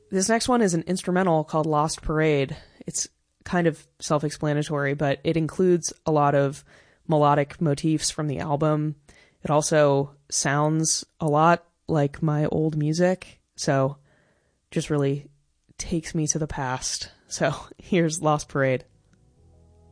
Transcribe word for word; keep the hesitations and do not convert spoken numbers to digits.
This next one is an instrumental called Lost Parade. It's kind of self-explanatory, but it includes a lot of melodic motifs from the album. It also sounds a lot like my old music, so just really takes me to the past. So here's Lost Parade.